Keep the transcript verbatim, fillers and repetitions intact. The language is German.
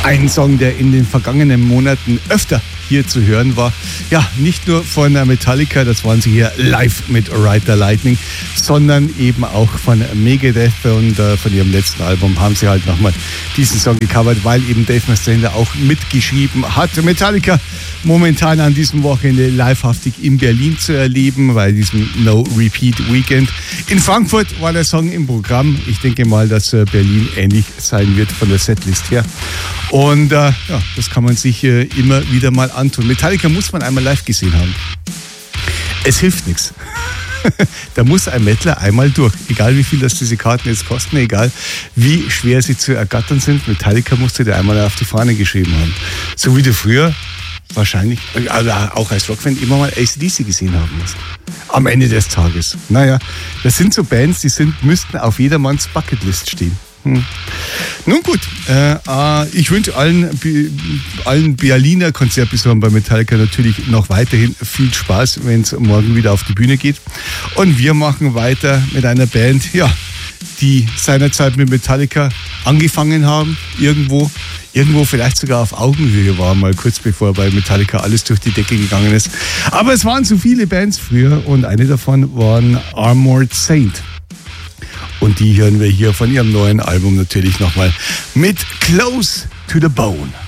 Ein Song, der in den vergangenen Monaten öfter hier zu hören war. Ja, nicht nur von Metallica, das waren sie hier live mit Ride the Lightning, sondern eben auch von Megadeth und äh, von ihrem letzten Album haben sie halt nochmal diesen Song gecovert, weil eben Dave Mustaine auch mitgeschrieben hat. Metallica momentan an diesem Wochenende livehaftig in Berlin zu erleben, bei diesem No Repeat Weekend. In Frankfurt war der Song im Programm. Ich denke mal, dass äh, Berlin ähnlich sein wird von der Setlist her. Und äh, ja, das kann man sich äh, immer wieder mal antun. Metallica muss man einmal live gesehen haben. Es hilft nichts. Da muss ein Mettler einmal durch. Egal wie viel das diese Karten jetzt kosten, egal wie schwer sie zu ergattern sind. Metallica musste dir einmal auf die Fahne geschrieben haben. So wie du früher wahrscheinlich, also auch als Rockfan, immer mal A C D C gesehen haben musst. Am Ende des Tages. Naja, das sind so Bands, die sind, müssten auf jedermanns Bucketlist stehen. Hm. Nun gut, äh, äh, ich wünsche allen, Be- allen Berliner Konzertbesuchern bei Metallica natürlich noch weiterhin viel Spaß, wenn es morgen wieder auf die Bühne geht. Und wir machen weiter mit einer Band, ja, die seinerzeit mit Metallica angefangen haben, irgendwo, irgendwo vielleicht sogar auf Augenhöhe war, mal kurz bevor bei Metallica alles durch die Decke gegangen ist. Aber es waren zu viele Bands früher und eine davon waren Armored Saint. Und die hören wir hier von ihrem neuen Album natürlich nochmal mit Close to the Bone.